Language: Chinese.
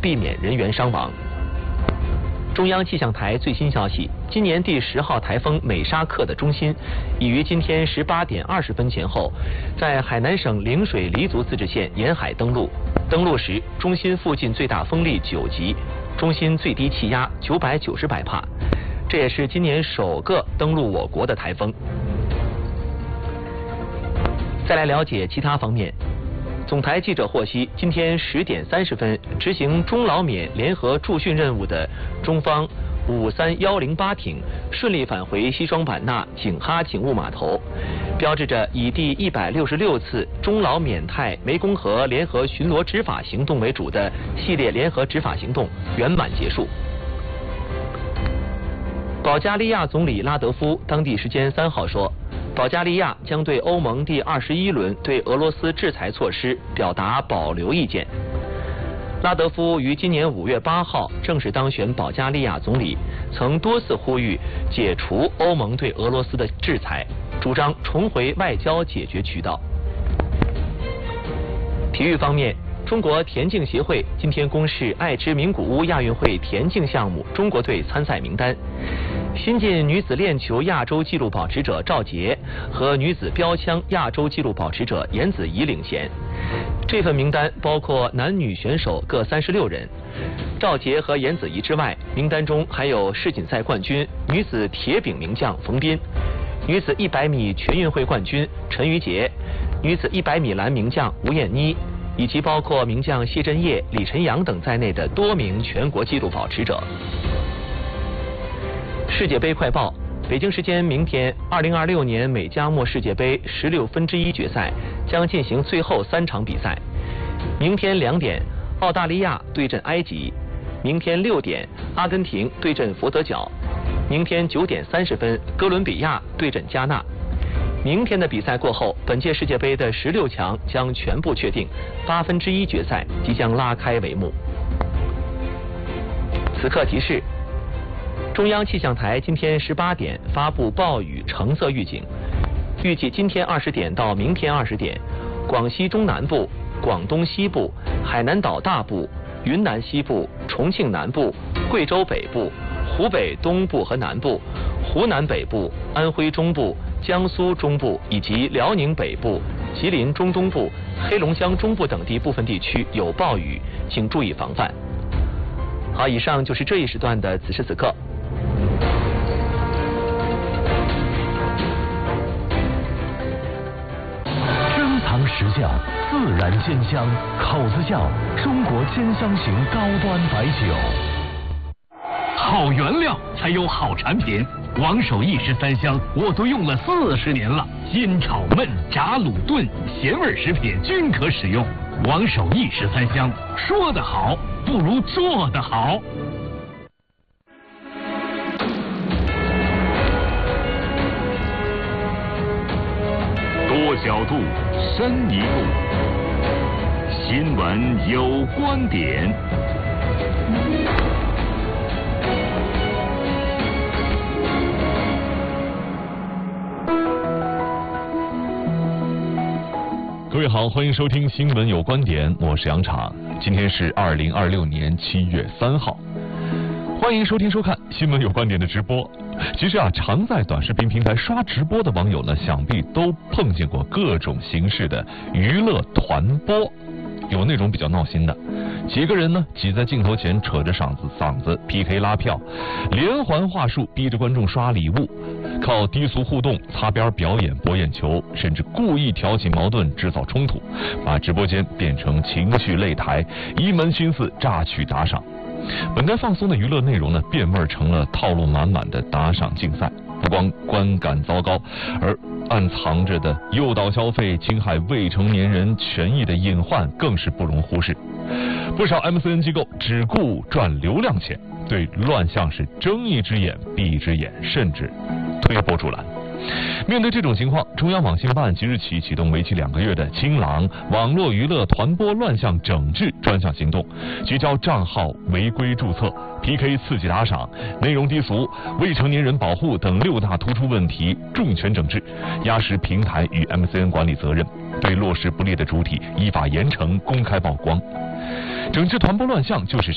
避免人员伤亡。中央气象台最新消息，今年第10号台风美沙克的中心已于今天18点20分前后，在海南省陵水黎族自治县沿海登陆。登陆时，中心附近最大风力9级，中心最低气压990百帕，这也是今年首个登陆我国的台风。再来了解其他方面。总台记者获悉，今天10点30分执行中老缅联合驻训任务的中方53108艇顺利返回西双版纳景哈警务码头，标志着以第166次中老缅泰湄公河联合巡逻执法行动为主的系列联合执法行动圆满结束。保加利亚总理拉德夫当地时间3号说，保加利亚将对欧盟第21轮对俄罗斯制裁措施表达保留意见。拉德夫于今年5月8号正式当选保加利亚总理，曾多次呼吁解除欧盟对俄罗斯的制裁，主张重回外交解决渠道。体育方面，中国田径协会今天公示爱知名古屋亚运会田径项目中国队参赛名单。新晋女子链球亚洲纪录保持者赵洁和女子标枪亚洲纪录保持者严子怡领衔。这份名单包括男女选手各36人。赵洁和严子怡之外，名单中还有世锦赛冠军女子铁饼名将冯彬、女子100米全运会冠军陈瑜婕、女子100米栏名将吴艳妮，以及包括名将谢震业、李晨阳等在内的多名全国纪录保持者。世界杯快报：北京时间明天，2026年美加墨世界杯16分之一决赛将进行最后3场比赛。明天2点，澳大利亚对阵埃及；明天6点，阿根廷对阵佛得角；明天9点30分，哥伦比亚对阵加纳。明天的比赛过后，本届世界杯的16强将全部确定，8分之一决赛即将拉开帷幕。此刻提示。中央气象台今天18点发布暴雨橙色预警，预计今天20点到明天20点，广西中南部、广东西部、海南岛大部、云南西部、重庆南部、贵州北部、湖北东部和南部、湖南北部、安徽中部、江苏中部以及辽宁北部、吉林中东部、黑龙江中部等地部分地区有暴雨，请注意防范。好，以上就是这一时段的此时此刻。 珍藏实窖，自然鲜香，口子窖，中国鲜香型高端白酒。 好原料才有好产品，王守义13香我都用了40年了，煎炒焖炸卤炖咸味食品均可使用。王守义13香，说得好不如做得好。 多角度，深一步。新闻有观点。 各位好，欢迎收听新闻有观点，我是杨昶。今天是2026年7月3号，欢迎收听收看新闻有观点的直播。其实常在短视频平台刷直播的网友呢，想必都碰见过各种形式的娱乐团播。有那种比较闹心的，几个人呢挤在镜头前扯着嗓子 PK 拉票，连环话术逼着观众刷礼物，靠低俗互动擦边表演博眼球，甚至故意挑起矛盾制造冲突，把直播间变成情绪擂台，一门心思榨取打赏。本该放松的娱乐内容呢，变味成了套路满满的打赏竞赛。不光观感糟糕，而暗藏着的诱导消费、侵害未成年人权益的隐患更是不容忽视。不少 MCN 机构只顾赚流量钱，对乱象是睁一只眼闭一只眼，甚至推波助澜。面对这种情况，中央网信办即日起启动为期2个月的清朗网络娱乐团播乱象整治专项行动，聚焦账号违规注册、PK 刺激打赏、内容低俗、未成年人保护等6大突出问题重拳整治，压实平台与 MCN 管理责任，对落实不力的主体依法严惩公开曝光。整治团播乱象就是